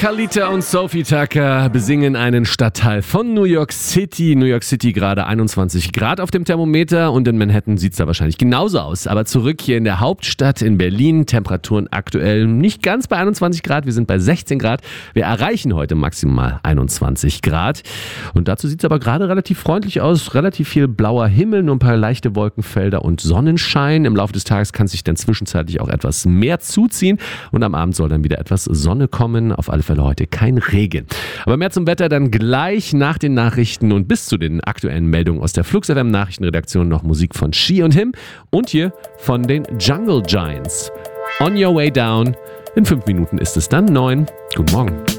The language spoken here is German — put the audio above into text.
Khalita und Sophie Tucker besingen einen Stadtteil von New York City. New York City gerade 21 Grad auf dem Thermometer und in Manhattan sieht es da wahrscheinlich genauso aus. Aber zurück hier in der Hauptstadt in Berlin, Temperaturen aktuell nicht ganz bei 21 Grad, wir sind bei 16 Grad. Wir erreichen heute maximal 21 Grad und dazu sieht es aber gerade relativ freundlich aus, relativ viel blauer Himmel, nur ein paar leichte Wolkenfelder und Sonnenschein. Im Laufe des Tages kann sich dann zwischenzeitlich auch etwas mehr zuziehen und am Abend soll dann wieder etwas Sonne kommen. Auf alle Fälle heute kein Regen. Aber mehr zum Wetter dann gleich nach den Nachrichten und bis zu den aktuellen Meldungen aus der Flux FM Nachrichtenredaktion noch Musik von She und Him und hier von den Jungle Giants. On Your Way Down. In 5 Minuten ist es dann 9. Guten Morgen.